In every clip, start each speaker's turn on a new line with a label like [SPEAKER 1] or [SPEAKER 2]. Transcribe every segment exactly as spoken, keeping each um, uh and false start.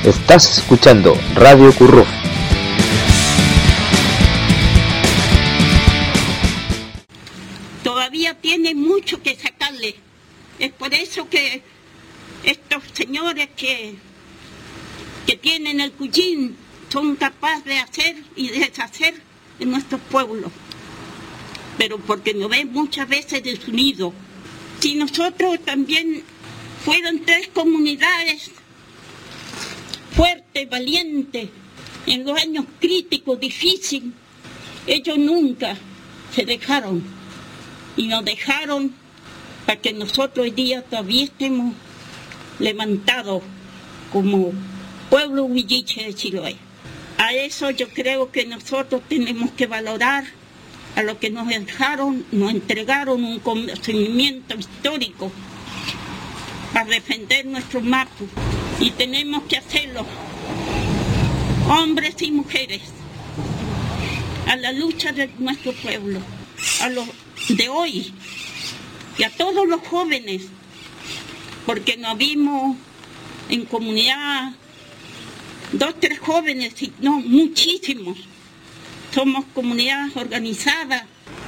[SPEAKER 1] Estás escuchando Radio Curruf.
[SPEAKER 2] Todavía tiene mucho que sacarle. Es por eso que estos señores que, que tienen el cuchín son capaces de hacer y deshacer en nuestros pueblos. Pero porque nos ven muchas veces desunidos. Si nosotros también fueran tres comunidades fuertes, valientes, en los años críticos, difíciles, ellos nunca se dejaron. Y nos dejaron para que nosotros hoy día todavía estemos levantados como pueblo huilliche de Chiloé. A eso yo creo que nosotros tenemos que valorar a lo que nos dejaron, nos entregaron un conocimiento histórico para defender nuestro mapu. Y tenemos que hacerlo, hombres y mujeres, a la lucha de nuestro pueblo, a los de hoy y a todos los jóvenes, porque nos vimos en comunidad dos, tres jóvenes, no, muchísimos. Somos comunidades organizadas.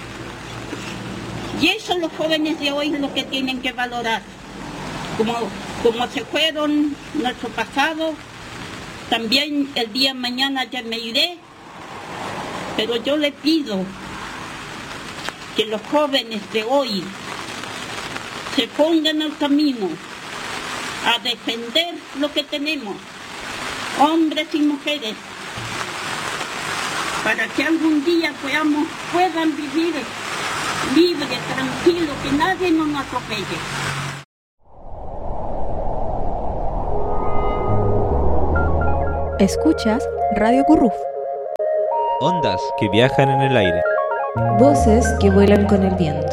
[SPEAKER 2] Y eso los jóvenes de hoy es lo que tienen que valorar. Como, como se fueron nuestro pasado, también el día de mañana ya me iré. Pero yo le pido que los jóvenes de hoy se pongan al camino a defender lo que tenemos, hombres y mujeres, para que algún día podamos, puedan vivir libres, tranquilos, que nadie nos atropelle.
[SPEAKER 3] Escuchas Radio Curruf.
[SPEAKER 1] Ondas que viajan en el aire.
[SPEAKER 3] Voces que vuelan con el viento.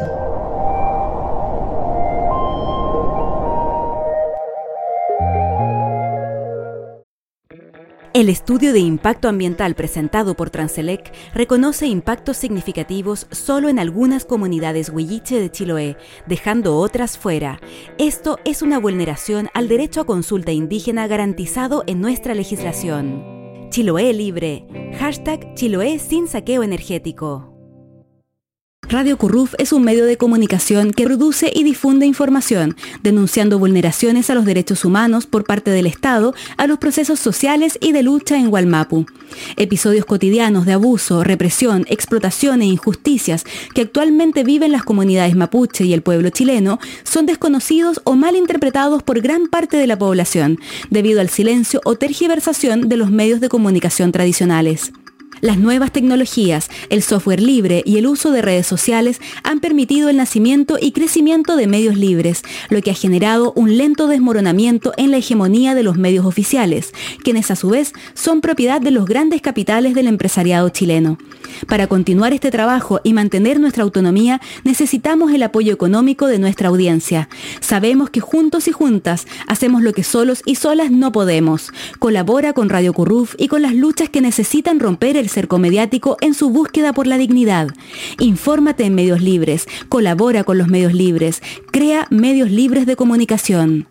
[SPEAKER 4] El estudio de impacto ambiental presentado por Transelec reconoce impactos significativos solo en algunas comunidades huilliche de Chiloé, dejando otras fuera. Esto es una vulneración al derecho a consulta indígena garantizado en nuestra legislación. Chiloé libre. Hashtag Chiloé sin saqueo energético. Radio Curruf es un medio de comunicación que produce y difunde información, denunciando vulneraciones a los derechos humanos por parte del Estado a los procesos sociales y de lucha en Wallmapu. Episodios cotidianos de abuso, represión, explotación e injusticias que actualmente viven las comunidades mapuche y el pueblo chileno son desconocidos o mal interpretados por gran parte de la población, debido al silencio o tergiversación de los medios de comunicación tradicionales. Las nuevas tecnologías, el software libre y el uso de redes sociales han permitido el nacimiento y crecimiento de medios libres, lo que ha generado un lento desmoronamiento en la hegemonía de los medios oficiales, quienes a su vez son propiedad de los grandes capitales del empresariado chileno. Para continuar este trabajo y mantener nuestra autonomía, necesitamos el apoyo económico de nuestra audiencia. Sabemos que juntos y juntas hacemos lo que solos y solas no podemos. Colabora con Radio Curruf y con las luchas que necesitan romper el cerco mediático en su búsqueda por la dignidad. Infórmate en medios libres, colabora con los medios libres, crea medios libres de comunicación.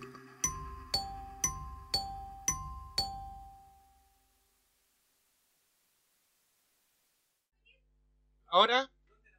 [SPEAKER 5] Ahora,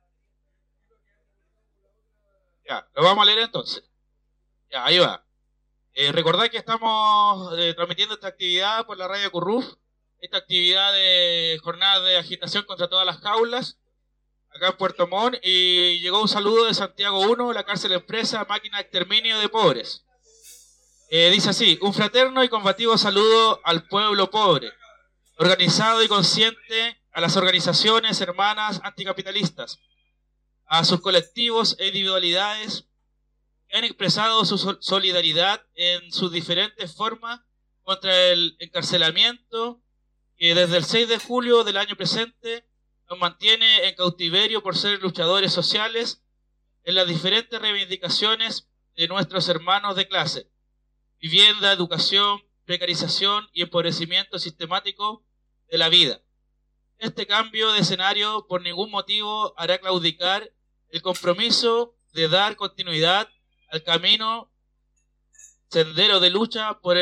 [SPEAKER 5] ya, lo vamos a leer entonces. Ya, ahí va. Eh, recordad que estamos eh, transmitiendo esta actividad por la Radio Curruf, esta actividad de jornada de agitación contra todas las jaulas, acá en Puerto Montt, y llegó un saludo de Santiago uno, la cárcel empresa, máquina de exterminio de pobres. Eh, dice así: un fraterno y combativo saludo al pueblo pobre, organizado y consciente, a las organizaciones hermanas anticapitalistas, a sus colectivos e individualidades que han expresado su solidaridad en sus diferentes formas contra el encarcelamiento que desde el seis de julio del año presente nos mantiene en cautiverio por ser luchadores sociales en las diferentes reivindicaciones de nuestros hermanos de clase: vivienda, educación, precarización y empobrecimiento sistemático de la vida. Este cambio de escenario por ningún motivo hará claudicar el compromiso de dar continuidad al camino sendero de lucha por el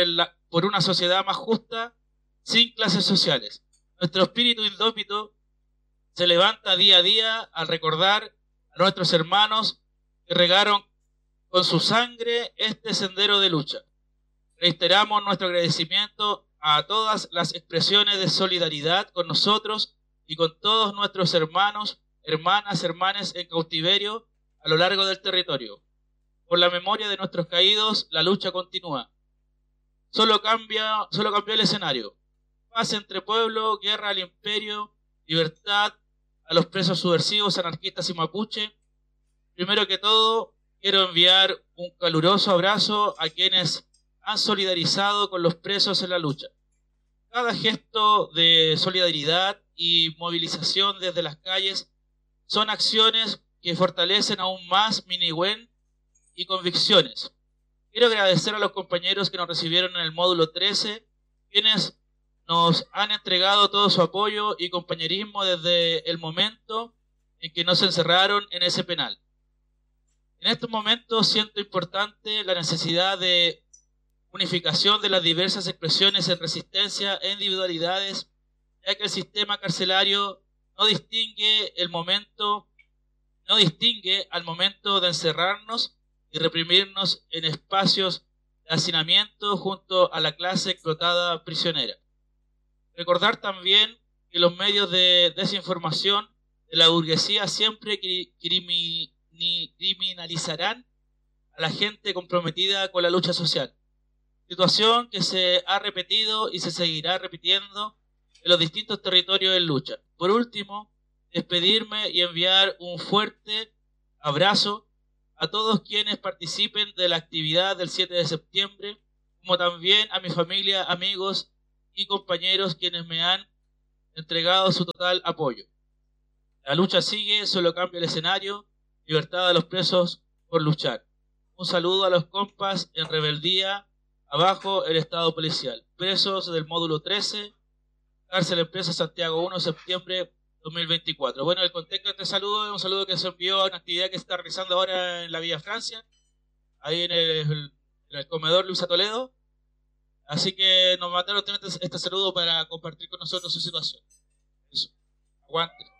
[SPEAKER 5] por una sociedad más justa, sin clases sociales. Nuestro espíritu indómito se levanta día a día al recordar a nuestros hermanos que regaron con su sangre este sendero de lucha. Reiteramos nuestro agradecimiento a todas las expresiones de solidaridad con nosotros y con todos nuestros hermanos, hermanas, hermanes en cautiverio a lo largo del territorio. Por la memoria de nuestros caídos, la lucha continúa. Solo cambia, solo cambió el escenario. Paz entre pueblo, guerra al imperio, libertad a los presos subversivos, anarquistas y mapuche. Primero que todo, quiero enviar un caluroso abrazo a quienes han solidarizado con los presos en la lucha. Cada gesto de solidaridad y movilización desde las calles son acciones que fortalecen aún más mi Nihuen y convicciones. Quiero agradecer a los compañeros que nos recibieron en el módulo trece, quienes nos han entregado todo su apoyo y compañerismo desde el momento en que nos encerraron en ese penal. En estos momentos siento importante la necesidad de unificación de las diversas expresiones en resistencia e individualidades, ya que el sistema carcelario no distingue el momento, no distingue al momento de encerrarnos y reprimirnos en espacios de hacinamiento junto a la clase explotada prisionera. Recordar también que los medios de desinformación de la burguesía siempre crimi- criminalizarán a la gente comprometida con la lucha social. Situación que se ha repetido y se seguirá repitiendo en los distintos territorios de lucha. Por último, despedirme y enviar un fuerte abrazo a todos quienes participen de la actividad del siete de septiembre, como también a mi familia, amigos y compañeros quienes me han entregado su total apoyo. La lucha sigue, solo cambia el escenario, libertad a los presos por luchar. Un saludo a los compas en rebeldía, abajo el estado policial. Presos del módulo trece, cárcel empresa Santiago primero, septiembre dos mil veinticuatro. Bueno, el contexto de este saludo es un saludo que se envió a una actividad que se está realizando ahora en la Villa Francia, ahí en el, en el comedor Luisa Toledo. Así que nos mandaron este, este saludo para compartir con nosotros su situación. Eso. Aguante.